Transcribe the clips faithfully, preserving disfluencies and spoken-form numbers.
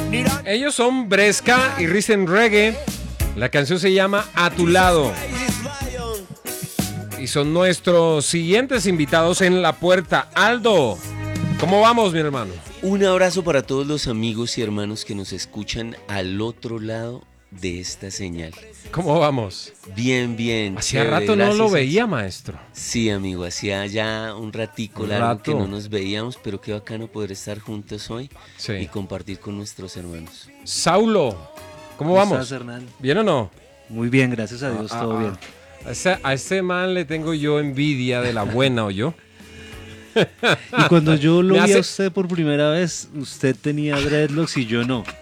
Ellos son Bresca y Risen Reggae. La canción se llama A tu lado. Y son nuestros siguientes invitados en la puerta. Aldo, ¿cómo vamos, mi hermano? Un abrazo para todos los amigos y hermanos que nos escuchan al otro lado de esta señal. ¿Cómo vamos? Bien, bien. Hacía chévere, rato no lo veía, maestro. Sí, amigo, hacía ya un ratico un largo rato. que no nos veíamos, pero qué bacano poder estar juntos hoy sí. y compartir con nuestros hermanos. Saulo, ¿cómo, ¿Cómo vamos? ¿Estás, Hernán? ¿Bien o no? Muy bien, gracias a Dios, ah, todo ah, bien. A ese, a ese man le tengo yo envidia de la buena, ¿o yo? Y cuando yo lo vi hace... a usted por primera vez, usted tenía dreadlocks y yo no.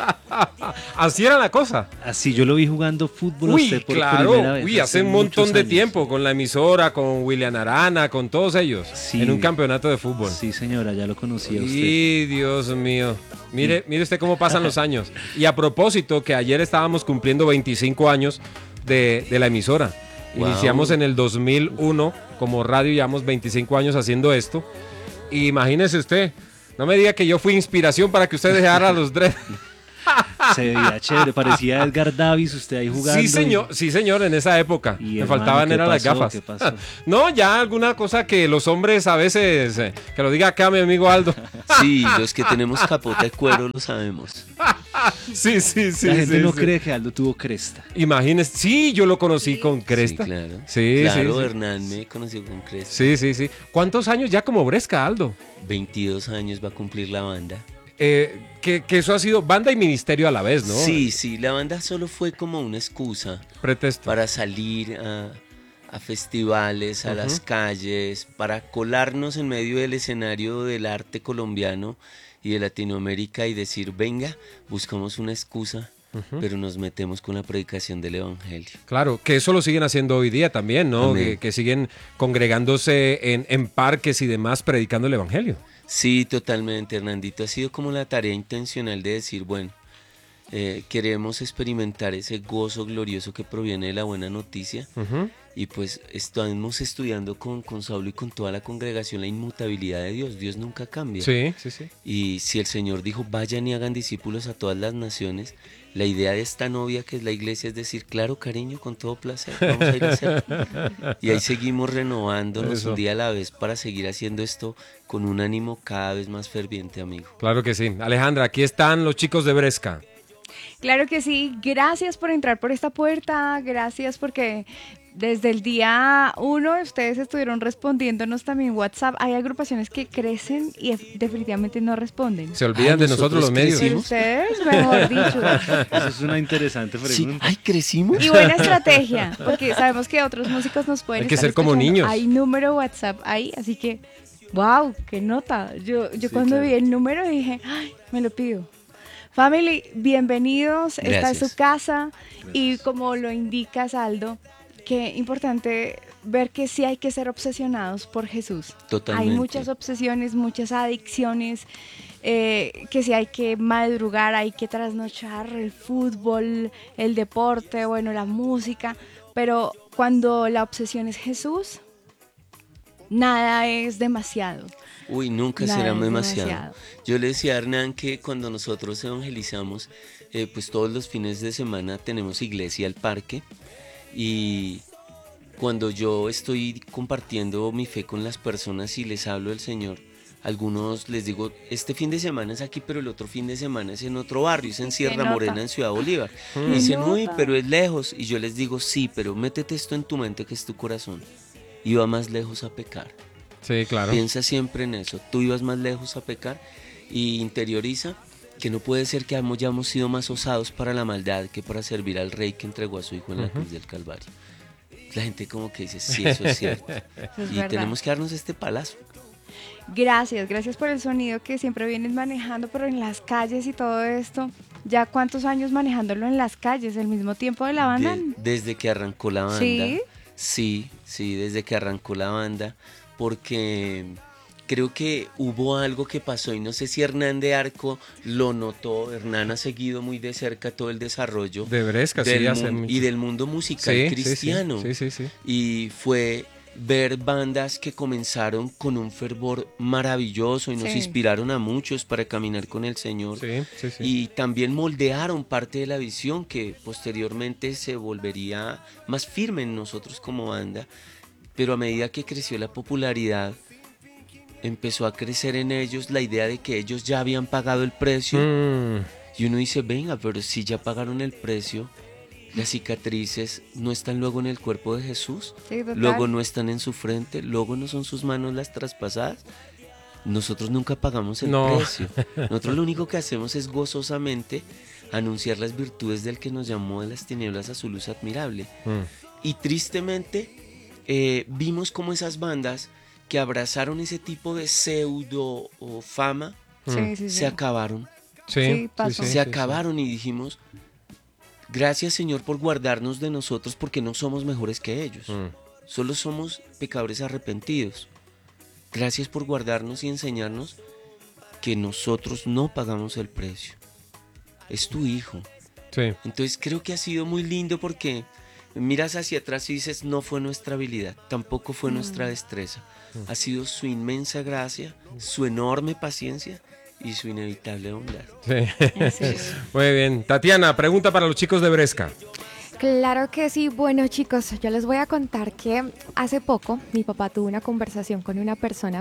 Así era la cosa. Así yo lo vi jugando fútbol Uy, a usted por claro. primera vez. Uy, hace un montón de tiempo, con la emisora, con William Arana, con todos ellos, sí, en un campeonato de fútbol. Sí, señora, ya lo conocía usted. Y Dios mío. Mire, mire usted cómo pasan los años. Y a propósito, que ayer estábamos cumpliendo veinticinco años de, de la emisora. Wow. Iniciamos en el dos mil uno como radio, llevamos veinticinco años haciendo esto. Y imagínese usted, no me diga que yo fui inspiración para que usted dejara los dreads. Se veía chévere, parecía Edgar Davis usted ahí jugando. Sí, señor, y... sí, señor, en esa época. Me hermano, faltaban eran las gafas. ¿Qué pasó? No, ya alguna cosa que los hombres a veces, eh, que lo diga acá mi amigo Aldo. Sí, los que tenemos capota de cuero lo sabemos. Sí, sí, sí. La gente sí, no sí. cree que Aldo tuvo cresta. Imagínese, sí, yo lo conocí con cresta. Sí, claro. Sí, claro, sí, sí. Hernán me conoció con cresta. Sí, sí, sí. ¿Cuántos años ya como Bresca, Aldo? veintidós años va a cumplir la banda. Eh, que, que eso ha sido banda y ministerio a la vez, ¿no? Sí, sí, la banda solo fue como una excusa. Pretexto. Para salir a, a festivales, a uh-huh. las calles, para colarnos en medio del escenario del arte colombiano y de Latinoamérica y decir, venga, buscamos una excusa, uh-huh. pero nos metemos con la predicación del evangelio. Claro, que eso lo siguen haciendo hoy día también, ¿no? Que, que siguen congregándose en, en parques y demás predicando el evangelio. Sí, totalmente, Hernandito. Ha sido como la tarea intencional de decir, bueno, eh, queremos experimentar ese gozo glorioso que proviene de la buena noticia. Uh-huh. Y pues estamos estudiando con, con Saulo y con toda la congregación la inmutabilidad de Dios. Dios nunca cambia. Sí, sí, sí. Y si el Señor dijo, vayan y hagan discípulos a todas las naciones, la idea de esta novia que es la iglesia es decir, claro, cariño, con todo placer, vamos a ir a hacerlo. Y ahí seguimos renovándonos Eso. un día a la vez para seguir haciendo esto con un ánimo cada vez más ferviente, amigo. Claro que sí. Alejandra, aquí están los chicos de Bresca. Claro que sí. Gracias por entrar por esta puerta. Gracias porque desde el día uno ustedes estuvieron respondiéndonos también WhatsApp. Hay agrupaciones que crecen y definitivamente no responden. Se olvidan ah, de nosotros los medios. ¿Y ustedes? Mejor dicho. Eso es una interesante pregunta. Sí. Ay, ¿crecimos? Y buena estrategia, porque sabemos que otros músicos nos pueden Hay que estar ser como niños. Hay número WhatsApp ahí, así que, wow, qué nota. Yo, yo sí, cuando claro. vi el número dije, ay, me lo pido. Family, bienvenidos. Gracias. Esta es su casa. Gracias. Y como lo indica Aldo, qué importante ver que sí hay que ser obsesionados por Jesús. Totalmente. Hay muchas obsesiones, muchas adicciones, eh, que sí hay que madrugar, hay que trasnochar el fútbol, el deporte, bueno, la música, pero cuando la obsesión es Jesús, nada es demasiado. Uy, nunca nada será demasiado. demasiado. Yo le decía a Hernán que cuando nosotros evangelizamos, eh, pues todos los fines de semana tenemos iglesia al parque. Y cuando yo estoy compartiendo mi fe con las personas y les hablo del Señor, algunos les digo, este fin de semana es aquí, pero el otro fin de semana es en otro barrio, es en Sierra Morena, en Ciudad Bolívar. Mm. Y dicen, uy, pero es lejos. Y yo les digo, sí, pero métete esto en tu mente que es tu corazón. Iba más lejos a pecar. Sí, claro. Piensa siempre en eso. Tú ibas más lejos a pecar y interioriza que no puede ser que hayamos sido más osados para la maldad que para servir al Rey que entregó a su Hijo en la uh-huh. cruz del Calvario. La gente como que dice, sí, eso es cierto. Es y verdad. Tenemos que darnos este palazo. Gracias, gracias por el sonido que siempre vienes manejando, pero en las calles y todo esto, ¿ya cuántos años manejándolo en las calles, el mismo tiempo de la banda? De, desde que arrancó la banda. ¿Sí? Sí, sí, desde que arrancó la banda, porque creo que hubo algo que pasó y no sé si Hernán de Arco lo notó. Hernán ha seguido muy de cerca todo el desarrollo de Bresca, del sí, mu- hace mucho. y del mundo musical sí, cristiano. Sí, sí, sí, sí, sí. Y fue ver bandas que comenzaron con un fervor maravilloso y nos sí. inspiraron a muchos para caminar con el Señor. Sí, sí, sí. Y también moldearon parte de la visión que posteriormente se volvería más firme en nosotros como banda. Pero a medida que creció la popularidad, empezó a crecer en ellos la idea de que ellos ya habían pagado el precio. Mm. Y uno dice, venga, pero si ya pagaron el precio, las cicatrices no están luego en el cuerpo de Jesús, sí, luego no están en su frente, luego no son sus manos las traspasadas. Nosotros nunca pagamos el no. precio. Nosotros lo único que hacemos es gozosamente anunciar las virtudes del que nos llamó de las tinieblas a su luz admirable. Mm. Y tristemente eh, vimos como esas bandas que abrazaron ese tipo de pseudo o fama mm. sí, sí, se sí. acabaron. Sí, sí, pasó. Se sí, acabaron sí. y dijimos... Gracias, Señor, por guardarnos de nosotros porque no somos mejores que ellos. Mm. Solo somos pecadores arrepentidos. Gracias por guardarnos y enseñarnos que nosotros no pagamos el precio. Es tu Hijo. Sí. Entonces creo que ha sido muy lindo porque miras hacia atrás y dices, no fue nuestra habilidad, tampoco fue mm. nuestra destreza. Mm. Ha sido su inmensa gracia, su enorme paciencia y su inevitable bondad. Sí. Muy bien. Tatiana, pregunta para los chicos de Bresca. Claro que sí. Bueno, chicos, yo les voy a contar que hace poco mi papá tuvo una conversación con una persona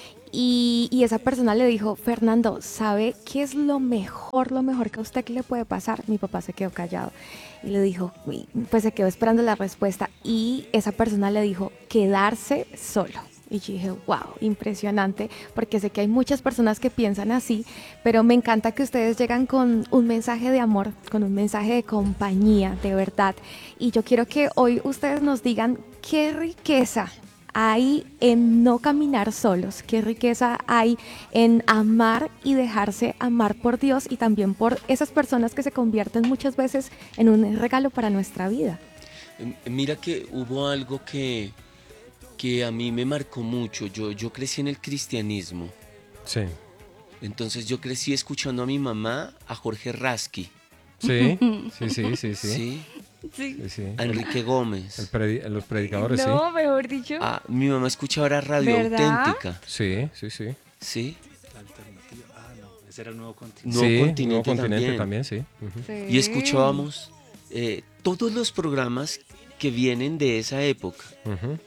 y, y esa persona le dijo, Fernando, ¿sabe qué es lo mejor, lo mejor que a usted le puede pasar? Mi papá se quedó callado y le dijo, pues se quedó esperando la respuesta y esa persona le dijo, quedarse solo. Y yo dije, wow, impresionante, porque sé que hay muchas personas que piensan así, pero me encanta que ustedes llegan con un mensaje de amor, con un mensaje de compañía, de verdad. Y yo quiero que hoy ustedes nos digan qué riqueza hay en no caminar solos, qué riqueza hay en amar y dejarse amar por Dios y también por esas personas que se convierten muchas veces en un regalo para nuestra vida. Mira que hubo algo que... que a mí me marcó mucho. Yo, yo crecí en el cristianismo. Sí. Entonces yo crecí escuchando a mi mamá, a Jorge Rasky. Sí, sí, sí, sí. Sí, sí. sí. sí, sí. A Enrique Gómez. El predi- los predicadores, no, sí. No, mejor dicho. Ah, mi mamá escuchaba ahora Radio ¿verdad? Auténtica. Sí, sí, sí. Sí. La alternativa. Ah, no, ese era el Nuevo Continente. Nuevo sí, Continente, Nuevo Continente también, también sí. Uh-huh. sí. Y escuchábamos eh, todos los programas que vienen de esa época. Uh-huh.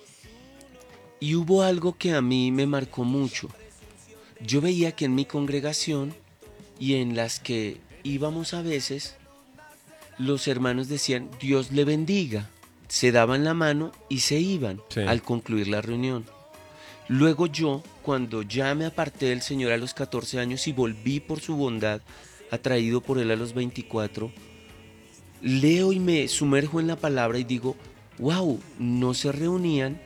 Y hubo algo que a mí me marcó mucho. Yo veía que en mi congregación y en las que íbamos a veces, los hermanos decían, Dios le bendiga. Se daban la mano y se iban sí. al concluir la reunión. Luego yo, cuando ya me aparté del Señor a los catorce años y volví por su bondad, atraído por Él a los veinticuatro, leo y me sumerjo en la palabra y digo, wow, no se reunían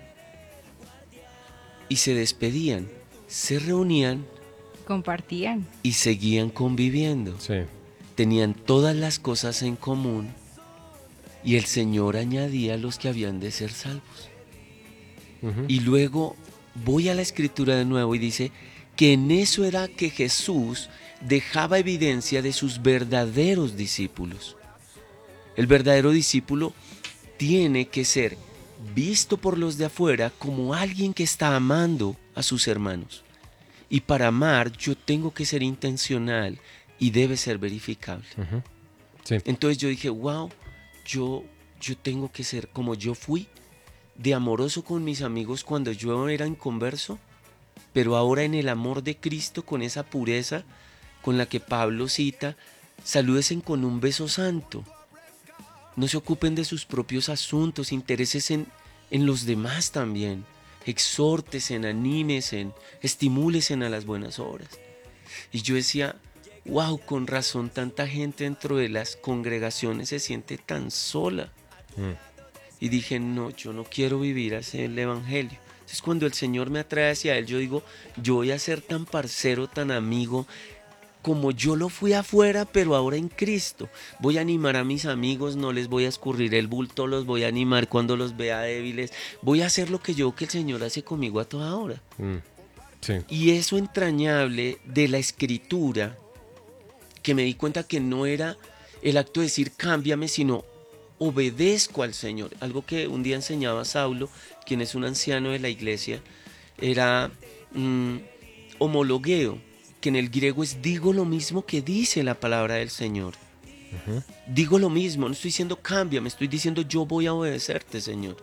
y se despedían, se reunían, compartían y seguían conviviendo. Sí. Tenían todas las cosas en común y el Señor añadía a los que habían de ser salvos. Uh-huh. Y luego voy a la Escritura de nuevo y dice que en eso era que Jesús dejaba evidencia de sus verdaderos discípulos. El verdadero discípulo tiene que ser visto por los de afuera como alguien que está amando a sus hermanos. Y para amar yo tengo que ser intencional y debe ser verificable. Uh-huh. Sí. Entonces yo dije, wow, yo, yo tengo que ser como yo fui, de amoroso con mis amigos cuando yo era inconverso, pero ahora en el amor de Cristo, con esa pureza con la que Pablo cita, salúdense con un beso santo. No se ocupen de sus propios asuntos, interésese en, en los demás también. Exhórtese, anímese, estimúlese a las buenas obras. Y yo decía, wow, con razón tanta gente dentro de las congregaciones se siente tan sola. Mm. Y dije, no, yo no quiero vivir así el evangelio. Entonces cuando el Señor me atrae hacia Él, yo digo, yo voy a ser tan parcero, tan amigo, como yo lo fui afuera, pero ahora en Cristo. Voy a animar a mis amigos, no les voy a escurrir el bulto, los voy a animar cuando los vea débiles. Voy a hacer lo que yo, que el Señor hace conmigo a toda hora. Mm, sí. Y eso entrañable de la Escritura, que me di cuenta que no era el acto de decir cámbiame, sino obedezco al Señor. Algo que un día enseñaba Saulo, quien es un anciano de la iglesia, era mmm, homologueo, que en el griego es digo lo mismo que dice la palabra del Señor. Uh-huh. Digo lo mismo, no estoy diciendo cambia, me estoy diciendo yo voy a obedecerte, Señor.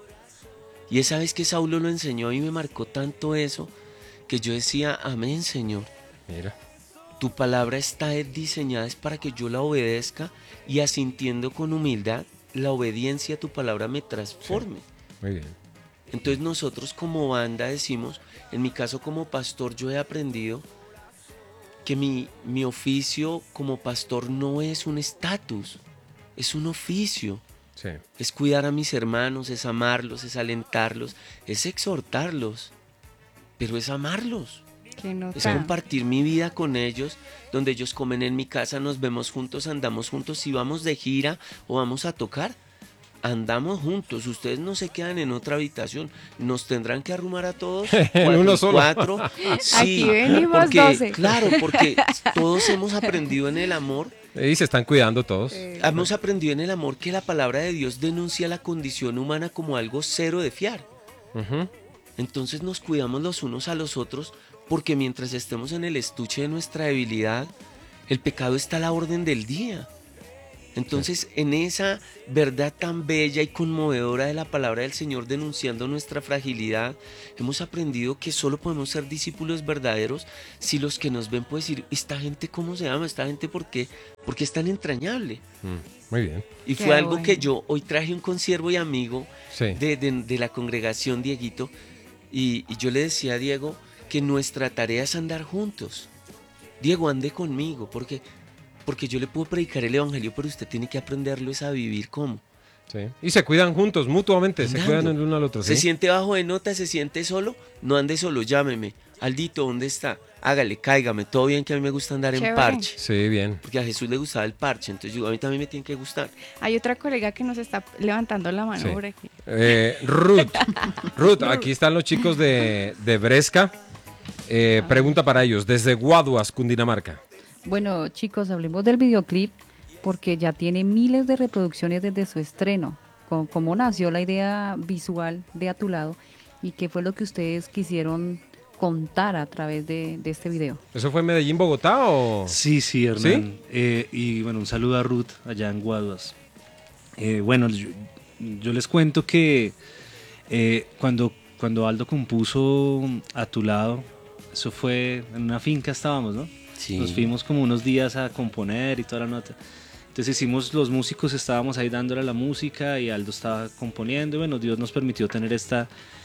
Y esa vez que Saulo lo enseñó y me marcó tanto eso, que yo decía, amén, Señor. Mira. Tu palabra está diseñada es para que yo la obedezca y asintiendo con humildad, la obediencia a tu palabra me transforme. Sí. Muy bien. Entonces nosotros como banda decimos, en mi caso como pastor yo he aprendido que mi, mi oficio como pastor no es un estatus, es un oficio. Sí. Es cuidar a mis hermanos, es amarlos, es alentarlos, es exhortarlos, pero es amarlos. Es compartir mi vida con ellos, donde ellos comen en mi casa, nos vemos juntos, andamos juntos, si vamos de gira o vamos a tocar, andamos juntos, ustedes no se quedan en otra habitación, nos tendrán que arrumar a todos, en uno solo. Cuatro, sí, aquí venimos porque, doce. Claro, porque todos hemos aprendido en el amor. Y se están cuidando todos. Eh, hemos aprendido en el amor que la palabra de Dios denuncia la condición humana como algo cero de fiar. Uh-huh. Entonces nos cuidamos los unos a los otros, porque mientras estemos en el estuche de nuestra debilidad, el pecado está a la orden del día. Entonces, sí. En esa verdad tan bella y conmovedora de la palabra del Señor denunciando nuestra fragilidad, hemos aprendido que solo podemos ser discípulos verdaderos si los que nos ven pueden decir, ¿esta gente cómo se llama? ¿Esta gente por qué? ¿Por qué es tan entrañable? Mm, muy bien. Y qué fue algo bueno. que yo hoy traje un consiervo y amigo sí. de, de, de la congregación, Dieguito, y, y yo le decía a Diego que nuestra tarea es andar juntos. Diego, ande conmigo, porque, porque yo le puedo predicar el evangelio, pero usted tiene que aprenderlo es a vivir como. Sí. Y se cuidan juntos, mutuamente, Andando. Se cuidan el uno al otro. Se ¿sí? siente bajo de nota, se siente solo, no ande solo, llámeme. Aldito, ¿dónde está? Hágale, cáigame, todo bien, que a mí me gusta andar Chévere. En parche. Sí, bien. Porque a Jesús le gustaba el parche, entonces yo, a mí también me tiene que gustar. Hay otra colega que nos está levantando la mano sí. por aquí. Eh, Ruth, Ruth, aquí están los chicos de, de Bresca. Eh, pregunta para ellos, desde Guaduas, Cundinamarca. Bueno, chicos, hablemos del videoclip porque ya tiene miles de reproducciones desde su estreno. ¿Cómo nació la idea visual de A Tu Lado y qué fue lo que ustedes quisieron contar a través de, de este video? ¿Eso fue en Medellín, Bogotá o...? Sí, sí, Hernán. ¿Sí? Eh, y bueno, un saludo a Ruth allá en Guaduas. Eh, bueno, yo, yo les cuento que eh, cuando, cuando Aldo compuso A Tu Lado, eso fue en una finca estábamos, ¿no? Sí. Nos fuimos como unos días a componer y toda la nota. Entonces hicimos, los músicos estábamos ahí dándole la música y Aldo estaba componiendo. Y bueno, Dios nos permitió tener esta,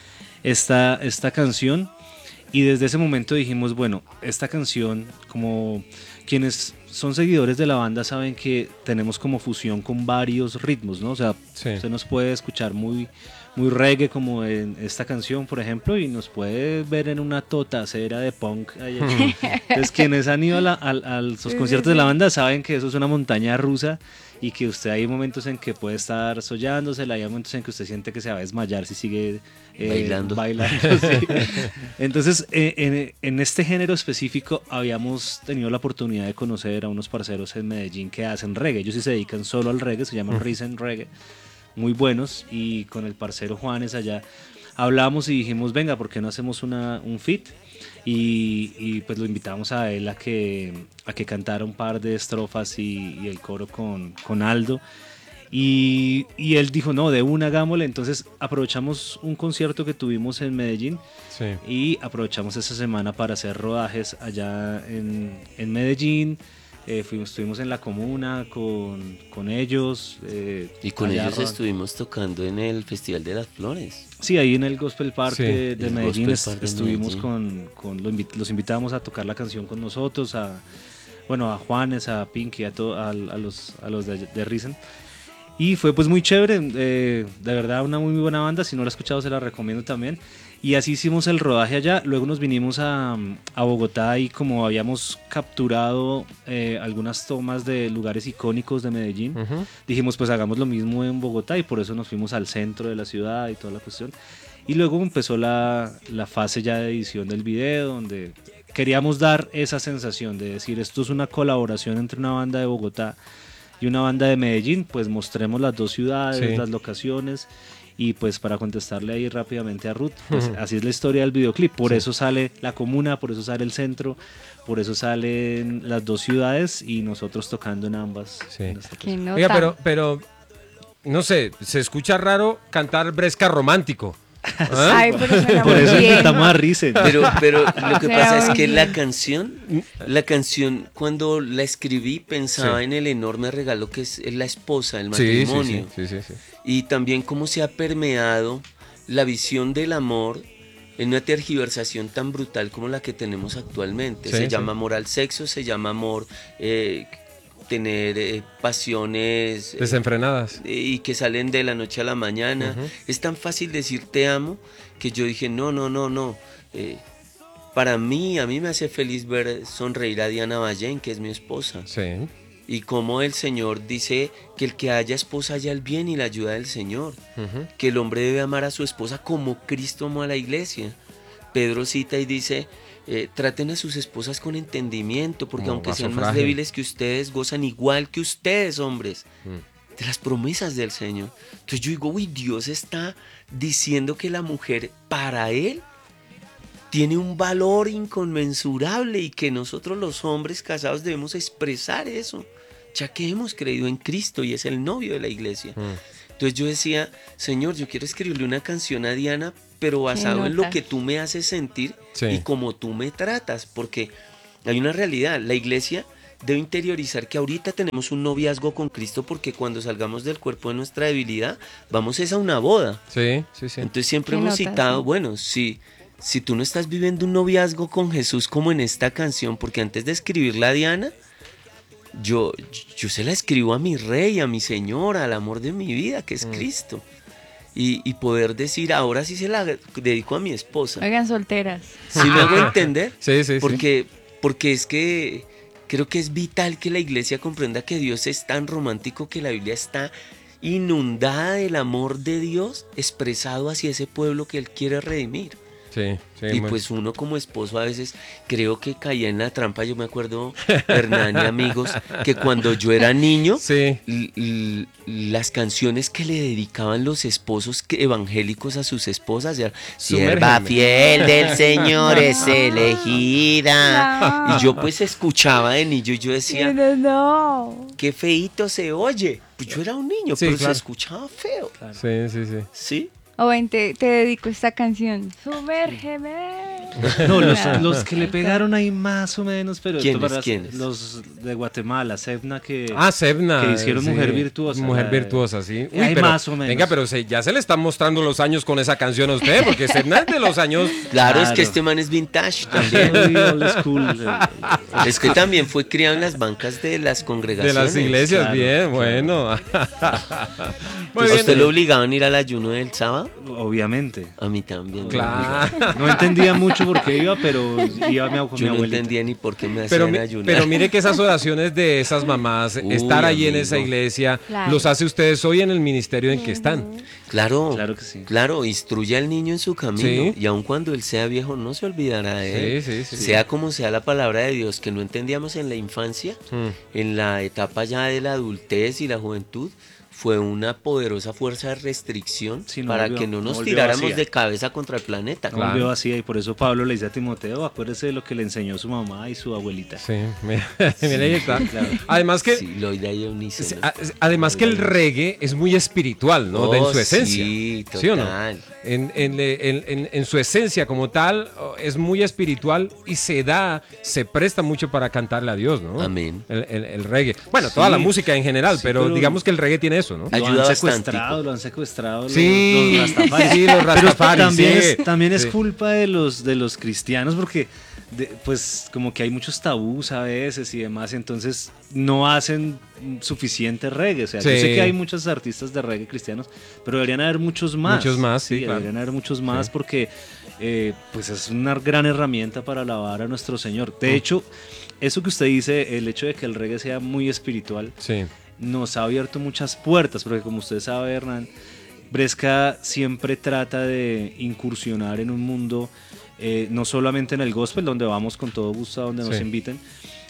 esta, esta canción. Y desde ese momento dijimos, bueno, esta canción, como quienes son seguidores de la banda saben que tenemos como fusión con varios ritmos, ¿no? O sea, sí. Usted nos puede escuchar muy, muy reggae como en esta canción, por ejemplo, y nos puede ver en una totacera de punk. Entonces, quienes han ido a, la, a, a los conciertos de la banda saben que eso es una montaña rusa y que usted hay momentos en que puede estar sollándosela, hay momentos en que usted siente que se va a desmayar si sigue eh, bailando. bailando sí. Entonces, eh, en, en este género específico habíamos tenido la oportunidad de conocer a unos parceros en Medellín que hacen reggae. Ellos sí se dedican solo al reggae, se llaman Risen Reggae, muy buenos, y con el parcero Juanes allá hablamos y dijimos, venga, ¿por qué no hacemos una, un feat? Y, y pues lo invitamos a él a que, a que cantara un par de estrofas y, y el coro con, con Aldo. Y, y él dijo, no, de una hagámosle. Entonces aprovechamos un concierto que tuvimos en Medellín sí. y aprovechamos esa semana para hacer rodajes allá en, en Medellín. Eh, fuimos, estuvimos en la comuna con, con ellos. Eh, y con ellos rodando. Estuvimos tocando en el Festival de las Flores. Sí, ahí en el Gospel Park sí, de, de Medellín est Park de estuvimos Medellín. con, con los, invit los invitamos a tocar la canción con nosotros, a bueno a Juanes, a Pinky, a, to a, a los, a los de, de Risen. Y fue pues muy chévere, eh, de verdad una muy, muy buena banda, si no la has escuchado se la recomiendo también. Y así hicimos el rodaje allá, luego nos vinimos a, a Bogotá y como habíamos capturado eh, algunas tomas de lugares icónicos de Medellín, uh-huh. dijimos pues hagamos lo mismo en Bogotá y por eso nos fuimos al centro de la ciudad y toda la cuestión. Y luego empezó la, la fase ya de edición del video, donde queríamos dar esa sensación de decir esto es una colaboración entre una banda de Bogotá y una banda de Medellín, pues mostremos las dos ciudades, sí. las locaciones. Y pues para contestarle ahí rápidamente a Ruth, pues uh-huh. así es la historia del videoclip. Por sí. eso sale la comuna, por eso sale el centro, por eso salen las dos ciudades y nosotros tocando en ambas. Sí. En Oiga, pero, pero, no sé, se escucha raro cantar Bresca romántico. ¿Ah? Ay, pero suena por muy eso bien. invitamos a Risen. Pero, pero lo que pasa es que la canción, la canción cuando la escribí pensaba sí. en el enorme regalo que es la esposa, el matrimonio. Sí, sí, sí, sí, sí. Y también cómo se ha permeado la visión del amor en una tergiversación tan brutal como la que tenemos actualmente. Sí, se sí. llama amor al sexo, se llama amor eh, tener eh, pasiones desenfrenadas eh, y que salen de la noche a la mañana. Uh-huh. Es tan fácil decir te amo que yo dije no, no, no, no. Eh, para mí, a mí me hace feliz ver sonreír a Diana Ballén, que es mi esposa. Sí. Y como el Señor dice que el que haya esposa haya el bien y la ayuda del Señor. Uh-huh. Que el hombre debe amar a su esposa como Cristo amó a la iglesia. Pedro cita y dice, eh, traten a sus esposas con entendimiento, porque como aunque sean frágil. Más débiles que ustedes, gozan igual que ustedes, hombres, mm. de las promesas del Señor. Entonces yo digo, uy, Dios está diciendo que la mujer para Él tiene un valor inconmensurable y que nosotros los hombres casados debemos expresar eso, ya que hemos creído en Cristo y es el novio de la iglesia. Mm. Entonces yo decía, Señor, yo quiero escribirle una canción a Diana, pero basado en lo que tú me haces sentir sí. y como tú me tratas, porque hay una realidad, la iglesia debe interiorizar que ahorita tenemos un noviazgo con Cristo, porque cuando salgamos del cuerpo de nuestra debilidad, vamos es a una boda. Sí, sí, sí. Entonces siempre hemos nota, citado, sí. bueno, si, si tú no estás viviendo un noviazgo con Jesús como en esta canción, porque antes de escribirla a Diana, yo, yo se la escribo a mi rey, a mi Señor, al amor de mi vida, que es mm. Cristo. Y, y poder decir, ahora sí se la dedico a mi esposa. Oigan, solteras. ¿Sí me hago entender? Sí, sí, porque, sí. Porque es que creo que es vital que la iglesia comprenda que Dios es tan romántico, que la Biblia está inundada del amor de Dios expresado hacia ese pueblo que Él quiere redimir. Sí, sí, y pues uno como esposo a veces creo que caía en la trampa. Yo me acuerdo, Hernán y amigos, que cuando yo era niño, sí. l- l- las canciones que le dedicaban los esposos que, evangélicos a sus esposas, ya, sierva fiel del Señor es elegida. No. Y yo pues escuchaba de niño y yo decía, no, no. qué feíto se oye. Pues yo era un niño, sí, pero claro. se escuchaba feo. Claro. Sí, sí, sí. ¿Sí? O ven, te, te dedico esta canción. Sumérgeme. No, los, los que le pegaron ahí más o menos, pero ¿quiénes? ¿Quiénes? Los de Guatemala, Sebna, que, ah, Sebna, que hicieron sí. Mujer Virtuosa. Mujer Virtuosa, sí. Uy, hay pero, más o menos. Venga, pero se, ya se le están mostrando los años con esa canción a usted, porque Sebna es de los años. Claro, claro, es que este man es vintage también. Es que también fue criado en las bancas de las congregaciones. De las iglesias, claro, bien, claro. Bueno. Pues ¿a usted lo obligaban a ir al ayuno del sábado? Obviamente. A mí también. Claro. No entendía mucho por qué iba, pero iba mi, con Yo mi no abuelita. entendía ni por qué me pero, hacían ayunar. Pero mire que esas oraciones de esas mamás, Uy, estar allí amigo. En esa iglesia, claro. los hace ustedes hoy en el ministerio en que están. Claro, claro que sí. Claro, instruye al niño en su camino, ¿sí? Y aun cuando él sea viejo no se olvidará de él. Sí, sí, sí, sea sí. como sea la palabra de Dios, que no entendíamos en la infancia, mm. en la etapa ya de la adultez y la juventud, fue una poderosa fuerza de restricción sí, no para volvió, que no nos no tiráramos vacía. De cabeza contra el planeta. No volvió vacía, y por eso Pablo le dice a Timoteo, acuérdese de lo que le enseñó su mamá y su abuelita. Sí, mira, sí, mira ahí está. Claro. Además que, sí, lo de Eunice, ¿no? Además que el reggae es muy espiritual, ¿no? Oh, en su esencia. Sí, total. ¿Sí o no? En, en, en, en, en su esencia como tal, es muy espiritual y se da, se presta mucho para cantarle a Dios, ¿no? Amén. El, el, el reggae. Bueno, toda sí, la música en general, sí, pero, pero digamos que el reggae tiene eso, ¿no? Lo han secuestrado, lo han secuestrado sí, los, los Rastafari. Sí, los Rastafari. Pero también, sí. es, también es sí. culpa de los, de los cristianos, porque de, pues como que hay muchos tabús a veces y demás, entonces no hacen suficiente reggae. O sea, sí. yo sé que hay muchos artistas de reggae cristianos, pero deberían haber muchos más. Muchos más, sí, sí claro. Deberían haber muchos más sí. porque eh, pues es una gran herramienta para alabar a nuestro Señor. De mm. hecho, eso que usted dice, el hecho de que el reggae sea muy espiritual, sí. nos ha abierto muchas puertas, porque como usted sabe, Hernán, Bresca siempre trata de incursionar en un mundo, eh, no solamente en el gospel, donde vamos con todo gusto a donde sí. nos inviten,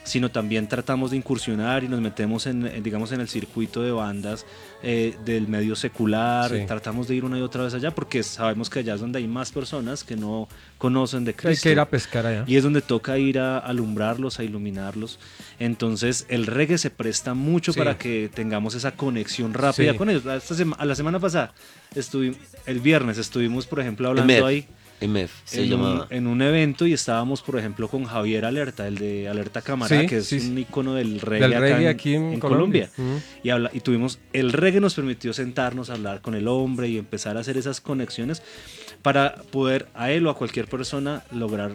sino también tratamos de incursionar y nos metemos en, en digamos, en el circuito de bandas eh, del medio secular, sí. tratamos de ir una y otra vez allá porque sabemos que allá es donde hay más personas que no conocen de Cristo. Hay que ir a pescar allá. Y es donde toca ir a alumbrarlos, a iluminarlos. Entonces el reggae se presta mucho sí. para que tengamos esa conexión rápida sí. con ellos. Esta sema, a la semana pasada, estuvimos, el viernes estuvimos, por ejemplo, hablando M F. ahí. M F se en, llamaba. Un, en un evento y estábamos, por ejemplo, con Javier Alerta, el de Alerta Camará, sí, que es sí, un icono del reggae, del acá reggae en, aquí en, en Colombia. Colombia. Uh-huh. Y, habla, y tuvimos, el reggae nos permitió sentarnos, hablar con el hombre y empezar a hacer esas conexiones para poder a él o a cualquier persona lograr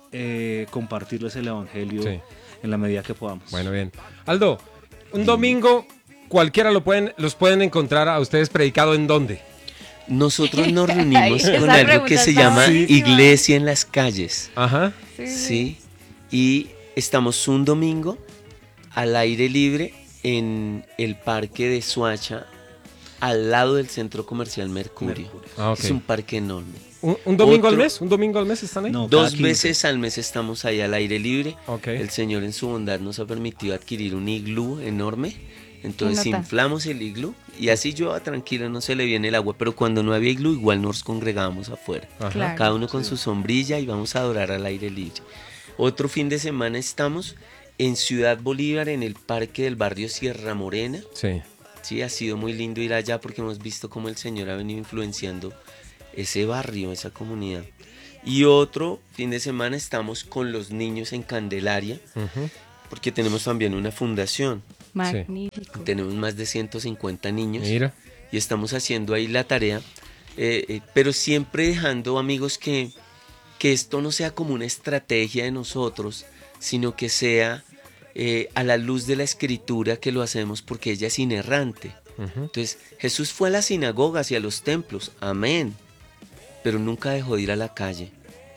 eh, compartirles el evangelio sí. en la medida que podamos. Bueno, bien. Aldo, un domingo cualquiera lo pueden, los pueden encontrar a ustedes predicado ¿en dónde? Nosotros nos reunimos con algo que se llama sí. Iglesia en las Calles. Ajá. Sí, sí. Y estamos un domingo al aire libre en el parque de Soacha, al lado del Centro Comercial Mercurio. Mercurio. Ah, okay. Es un parque enorme. ¿Un, un domingo Otro, al mes? ¿Un domingo al mes están ahí? No, dos veces al mes estamos ahí al aire libre. Okay. El Señor en su bondad nos ha permitido adquirir un iglú enorme. Entonces inflamos el iglú y así yo tranquilo, no se le viene el agua, pero cuando no había iglú igual nos congregábamos afuera, claro, cada uno con sí. su sombrilla y vamos a adorar al aire libre. Otro fin de semana estamos en Ciudad Bolívar, en el parque del barrio Sierra Morena. Sí. Sí, ha sido muy lindo ir allá porque hemos visto cómo el Señor ha venido influenciando ese barrio, esa comunidad. Y otro fin de semana estamos con los niños en Candelaria, uh-huh. porque tenemos también una fundación. Magnífico. Sí. Tenemos más de ciento cincuenta niños. Mira. Y estamos haciendo ahí la tarea, eh, eh, pero siempre dejando, amigos, que, que esto no sea como una estrategia de nosotros, sino que sea eh, a la luz de la Escritura que lo hacemos porque ella es inerrante. Uh-huh. Entonces, Jesús fue a las sinagogas y a los templos, amén, pero nunca dejó de ir a la calle.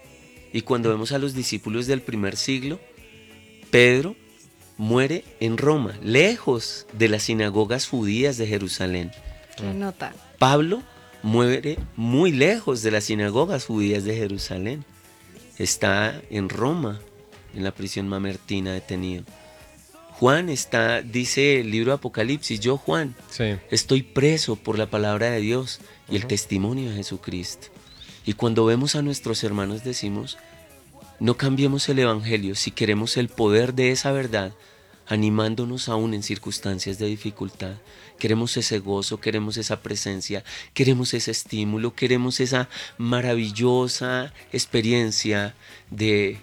Y cuando vemos a los discípulos del primer siglo, Pedro muere en Roma, lejos de las sinagogas judías de Jerusalén. ¿Qué nota? Pablo muere muy lejos de las sinagogas judías de Jerusalén. Está en Roma, en la prisión mamertina detenido. Juan está, dice el libro de Apocalipsis, yo Juan, sí. estoy preso por la palabra de Dios y uh-huh. el testimonio de Jesucristo. Y cuando vemos a nuestros hermanos decimos, no cambiemos el evangelio si queremos el poder de esa verdad, animándonos aún en circunstancias de dificultad. Queremos ese gozo, queremos esa presencia, queremos ese estímulo, queremos esa maravillosa experiencia de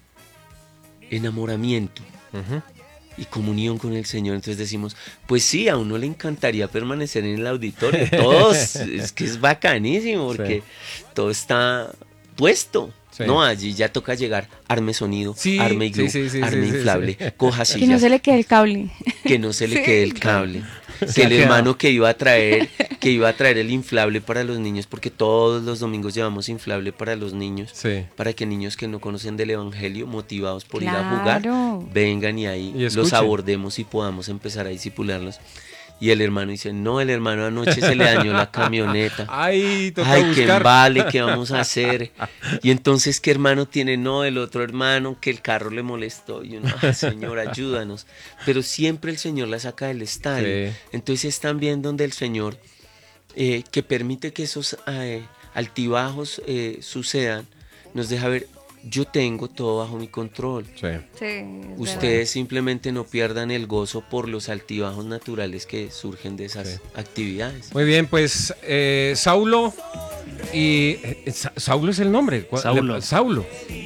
enamoramiento uh-huh. y comunión con el Señor. Entonces decimos, pues sí, a uno le encantaría permanecer en el auditorio. Todos, es que es bacanísimo porque sí. todo está puesto. Sí. No, allí ya toca llegar, arme sonido, sí, arme iglú, sí, sí, sí, arme sí, inflable, sí, sí. coja sillas. Que no se le quede el cable. Que no se le sí. quede el cable. Que el hermano que iba a traer, que iba a traer el inflable para los niños, porque todos los domingos llevamos inflable para los niños, sí. para que niños que no conocen del evangelio, motivados por claro. ir a jugar, vengan y ahí y los abordemos y podamos empezar a discipularlos. Y el hermano dice, no, el hermano anoche se le dañó la camioneta. Ay, toca Ay, buscar. qué vale, ¿qué vamos a hacer? Y entonces, ¿qué hermano tiene? No, el otro hermano que el carro le molestó. Y uno, ay, Señor, ayúdanos. Pero siempre el Señor la saca del estadio. Sí. Entonces es también donde el Señor, eh, que permite que esos eh, altibajos eh, sucedan, nos deja ver, yo tengo todo bajo mi control. Sí. Sí, Ustedes verdad. simplemente no pierdan el gozo por los altibajos naturales que surgen de esas sí. actividades. Muy bien, pues eh, Saulo y eh, Saulo es el nombre. Saulo. Saulo.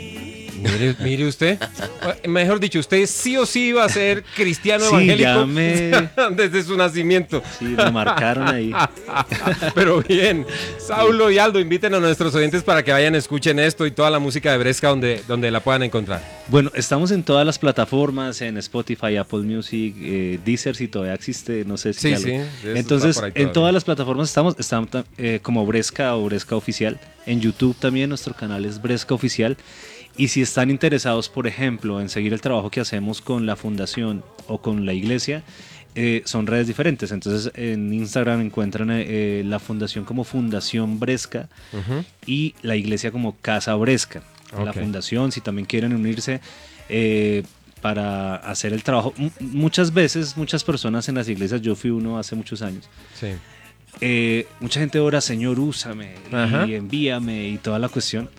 Mire, mire usted, mejor dicho, usted sí o sí iba a ser cristiano sí, evangélico ya me... desde su nacimiento. Sí, me marcaron ahí. Pero bien, Saulo y Aldo, inviten a nuestros oyentes para que vayan, escuchen esto y toda la música de Bresca donde, donde la puedan encontrar. Bueno, estamos en todas las plataformas, en Spotify, Apple Music, eh, Deezer, si todavía existe, no sé si sí, algo. sí, entonces en todas las plataformas estamos, estamos eh, como Bresca o Bresca Oficial. En YouTube también nuestro canal es Bresca Oficial. Y si están interesados, por ejemplo, en seguir el trabajo que hacemos con la fundación o con la iglesia, eh, son redes diferentes. Entonces en Instagram encuentran eh, la fundación como Fundación Bresca uh-huh. y la iglesia como Casa Bresca. Okay. La fundación, si también quieren unirse, eh, para hacer el trabajo. M- muchas veces, muchas personas en las iglesias, yo fui uno hace muchos años, Sí. eh, mucha gente ora, Señor, úsame Ajá. y envíame y toda la cuestión.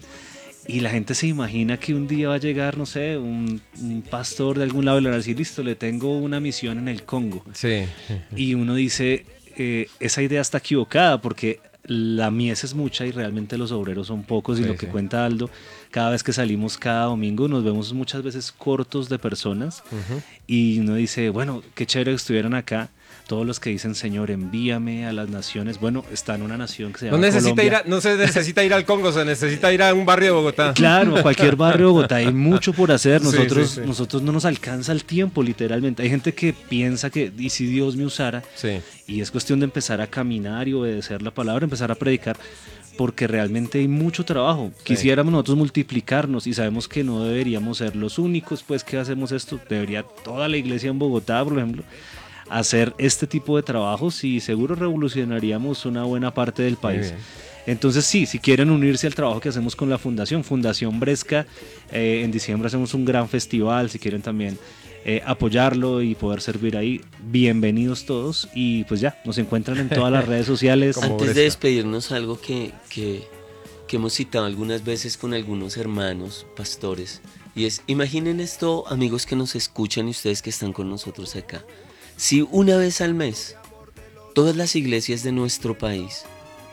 Y la gente se imagina que un día va a llegar, no sé, un, un pastor de algún lado y le va a decir, listo, le tengo una misión en el Congo. Sí. Y uno dice, eh, esa idea está equivocada porque la mies es mucha y realmente los obreros son pocos. Y Sí, lo que sí. cuenta Aldo, cada vez que salimos cada domingo nos vemos muchas veces cortos de personas. Ujú. Y uno dice, bueno, qué chévere que estuvieran acá. Todos los que dicen, Señor, envíame a las naciones. Bueno, está en una nación que se No llama necesita, ir Colombia. a, no se necesita ir al Congo, se necesita ir a un barrio de Bogotá. Claro, a cualquier barrio de Bogotá hay mucho por hacer. Sí, Nosotros, sí, sí. nosotros no nos alcanza el tiempo, literalmente. Hay gente que piensa que, ¿y si Dios me usara? Sí. Y es cuestión de empezar a caminar y obedecer la palabra, empezar a predicar, porque realmente hay mucho trabajo. Sí. Quisiéramos nosotros multiplicarnos y sabemos que no deberíamos ser los únicos, pues, que hacemos esto. Debería toda la iglesia en Bogotá, por ejemplo, hacer este tipo de trabajos y seguro revolucionaríamos una buena parte del país. bien. Entonces sí, si quieren unirse al trabajo que hacemos con la Fundación, Fundación Bresca, eh, en diciembre hacemos un gran festival, si quieren también eh, apoyarlo y poder servir ahí, bienvenidos todos y pues ya, nos encuentran en todas las redes sociales. Como Antes de Bresca. despedirnos, algo que, que, que hemos citado algunas veces con algunos hermanos pastores, y es, imaginen esto, amigos que nos escuchan y ustedes que están con nosotros acá. Si una vez al mes todas las iglesias de nuestro país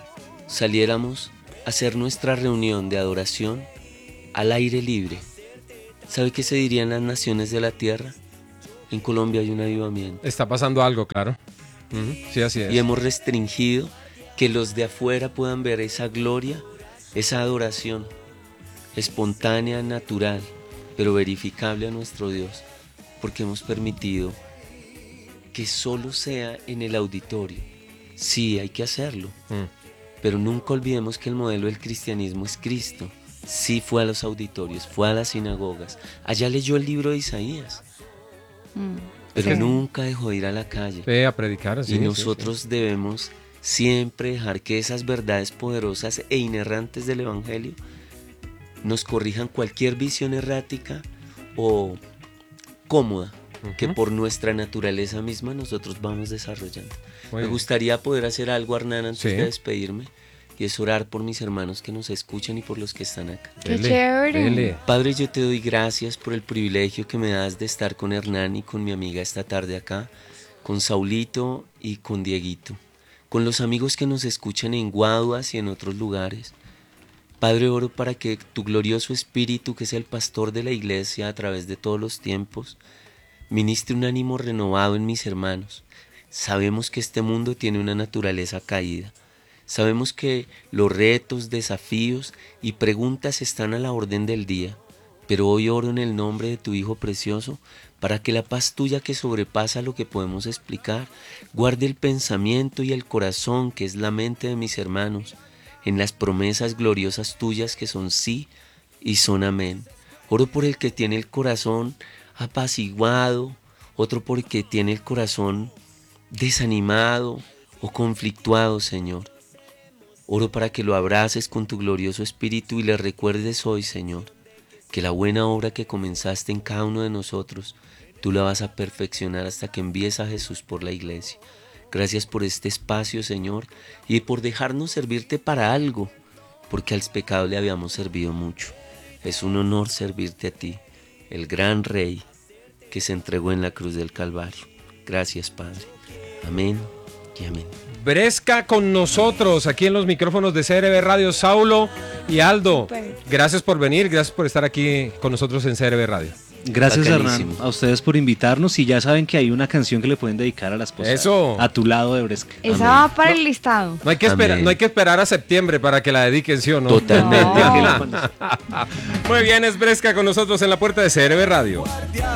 saliéramos a hacer nuestra reunión de adoración al aire libre, ¿sabe qué se diría en las naciones de la tierra? En Colombia hay un avivamiento. Está pasando algo, claro. Ujú. Sí, así es. Y hemos restringido que los de afuera puedan ver esa gloria, esa adoración espontánea, natural, pero verificable a nuestro Dios, porque hemos permitido que solo sea en el auditorio. Sí, hay que hacerlo, Mm. pero nunca olvidemos que el modelo del cristianismo es Cristo. Sí fue a los auditorios, fue a las sinagogas, allá leyó el libro de Isaías, Mm, pero sí. nunca dejó de ir a la calle. Sí, a predicar. Sí, Y sí, nosotros debemos siempre dejar que esas verdades poderosas e inerrantes del Evangelio nos corrijan cualquier visión errática o cómoda sí. que Ujú. por nuestra naturaleza misma nosotros vamos desarrollando. Muy Me bien. gustaría poder hacer algo, Hernán, antes Sí. de despedirme, y es orar por mis hermanos que nos escuchan y por los que están acá. Qué Dele, chévere. dele. Padre, yo te doy gracias por el privilegio que me das de estar con Hernán y con mi amiga esta tarde acá, con Saulito y con Dieguito, con los amigos que nos escuchan en Guaduas y en otros lugares. Padre, oro para que tu glorioso Espíritu, que es el pastor de la iglesia a través de todos los tiempos, ministre un ánimo renovado en mis hermanos. Sabemos que este mundo tiene una naturaleza caída. Sabemos que los retos, desafíos y preguntas están a la orden del día, pero hoy oro en el nombre de tu Hijo precioso para que la paz tuya que sobrepasa lo que podemos explicar, guarde el pensamiento y el corazón que es la mente de mis hermanos, en las promesas gloriosas tuyas que son sí y son amén. Oro por el que tiene el corazón apaciguado, otro por el que tiene el corazón desanimado o conflictuado, Señor. Oro para que lo abraces con tu glorioso Espíritu y le recuerdes hoy, Señor, que la buena obra que comenzaste en cada uno de nosotros, tú la vas a perfeccionar hasta que envíes a Jesús por la iglesia. Gracias por este espacio, Señor, y por dejarnos servirte para algo, porque al pecado le habíamos servido mucho. Es un honor servirte a ti, el gran Rey que se entregó en la cruz del Calvario. Gracias, Padre. Amén y amén. Bresca con nosotros aquí en los micrófonos de C R B Radio. Saulo y Aldo, Super. gracias por venir, gracias por estar aquí con nosotros en C R B Radio. Gracias, Bacanísimo. Hernán, a ustedes por invitarnos y ya saben que hay una canción que le pueden dedicar a la esposa. Eso. A tu lado de Bresca. Esa Amén. va para el listado. No hay, que esperar, Amén. no hay que esperar a septiembre para que la dediquen, ¿sí o no? Totalmente. No. Muy bien, es Bresca con nosotros en la puerta de C R B Radio.